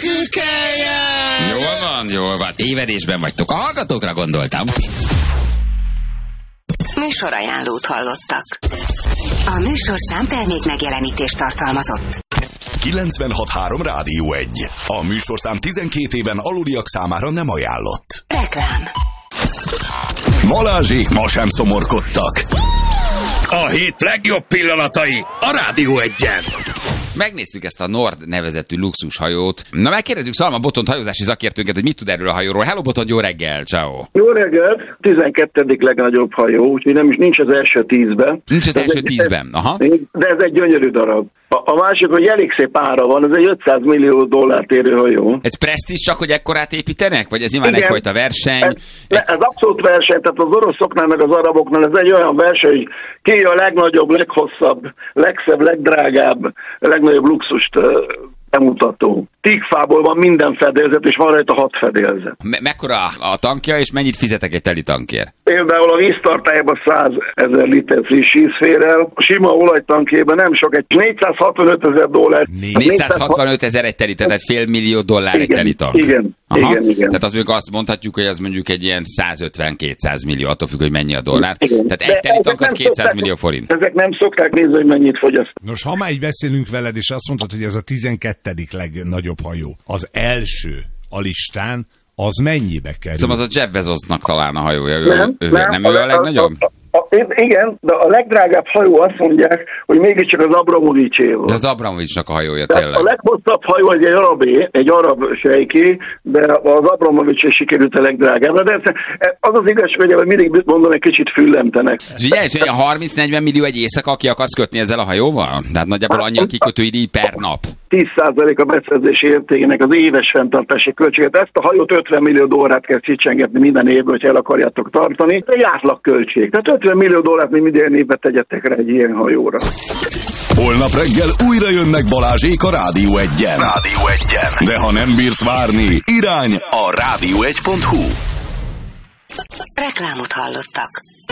nekünk kelljen! Jól van. Tévedésben vagytok. A hallgatókra gondoltam. Műsorajánlót hallottak. A műsorszám termék megjelenítést tartalmazott. 96.3 Rádió 1. A műsorszám 12 éven aluliak számára nem ajánlott. Reklám. Balázsék ma sem szomorkodtak. A hét legjobb pillanatai a Rádió 1-en. Megnéztük ezt a Nord nevezetű luxushajót. Na, megkérdezzük Szalma Botont hajózási szakértőnket, hogy mit tud erről a hajóról. Hello Botont, jó reggel, ciao. Jó reggelt, 12. legnagyobb hajó, úgyhogy nincs az első 10-ben. Nincs az első 10-ben, aha. De ez egy gyönyörű darab. A másik, hogy elég szép ára van, ez egy $500 millió érő hajó. Ez presztízs csak, hogy ekkorát építenek? Vagy ez nyilván egyfajta verseny? Ez abszolút verseny, tehát az oroszoknál meg az araboknál ez egy olyan verseny, hogy ki a legnagyobb, leghosszabb, legszebb, legdrágább, legnagyobb luxust bemutató. Tígfából van minden fedélzet, és van rajta 6 fedélzet. Mekkora a tankja, és mennyit fizetek egy teli tankért? Például a víztartályában 100 000 liter friss víz fér el, a sima olajtankjében nem sok, egy $465,000. 465,000 egy teli, tehát $500 millió egy teli tank. Igen. Tehát az mondjuk azt mondhatjuk, hogy az mondjuk egy ilyen 150-200 millió, attól függ, hogy mennyi a dollár. Igen. Tehát egy teli tank az 200 millió forint. Ezek nem szokták nézni, hogy mennyit fogyaszt. Nos, ha már így beszélünk veled, és azt mondtad, hogy ez a 12. legnagyobb hajó, az első a listán, az mennyibe kerül? Szóval az a Jeff Bezosnak talán a hajója. Nem ő a legnagyobb? Igen, de a legdrágább hajó azt mondják, hogy mégiscsak az Abramovics-éval. De az Abramovicsnak a hajója tényleg. A leghosszabb hajó egy arab sejké, de az Abramovics sikerült a legdrágább. De az az igazság, hogy mindig mondom, egy kicsit füllemtenek. Figyelj, hogy 30-40 millió egy éjszaka, aki akarsz kötni ezzel a hajóval? Tehát nagyjából annyi a kikötői díj per nap. 10% a beszerzési értékének az éves fenntartási költséget. Ezt a hajót $50 millió kell kicsengetni minden évben, hogy el akarjátok tartani. Egy átlag költség. Tehát $50 millió mi minden évben tegyetek rá egy ilyen hajóra. Holnap reggel újra jönnek Balázsék a Rádió 1-en. De ha nem bírsz várni, irány a rádió1.hu. Reklámot hallottak.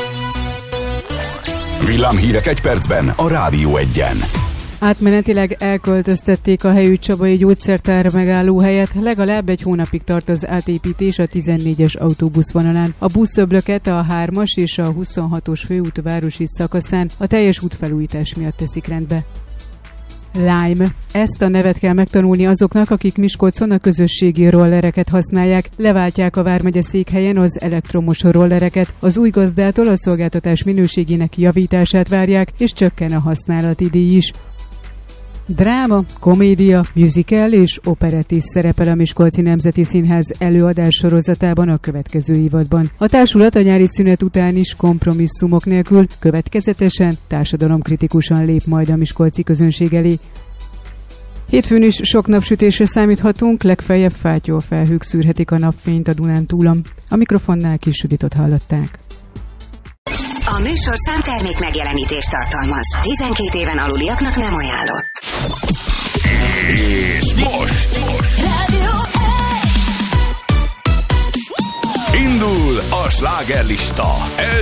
Villámhírek egy percben a Rádió 1-en. Átmenetileg elköltöztették a helyű Csabai gyógyszertár megállóhelyet, legalább egy hónapig tart az átépítés a 14-es autóbuszvonalán. A buszöblöket a 3-as és a 26-os főút városi szakaszán a teljes útfelújítás miatt teszik rendbe. Lime. Ezt a nevet kell megtanulni azoknak, akik Miskolcon a közösségi rollereket használják. Leváltják a vármegye székhelyen az elektromos rollereket. Az új gazdától a szolgáltatás minőségének javítását várják, és csökken a használati díj is. Dráma, komédia, musical és operett is szerepel a Miskolci Nemzeti Színház előadás sorozatában a következő évadban. A társulat a nyári szünet után is kompromisszumok nélkül következetesen, társadalomkritikusan lép majd a miskolci közönség elé. Hétfőn is sok napsütésre számíthatunk, legfeljebb fátyol felhők szűrhetik a napfényt a Dunántúlon. A mikrofonnál Kis Juditot hallották. A műsorszám termék megjelenítést tartalmaz. 12 éven aluliaknak nem ajánlott. És most Rádió 1. indul a slágerlista.